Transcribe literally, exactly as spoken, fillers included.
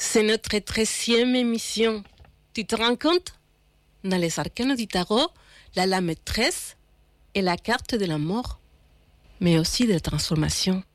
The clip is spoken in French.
C'est notre treizième émission. Tu te rends compte? Dans les arcanes du tarot, la lame maîtresse est la carte de la mort, mais aussi de la transformation.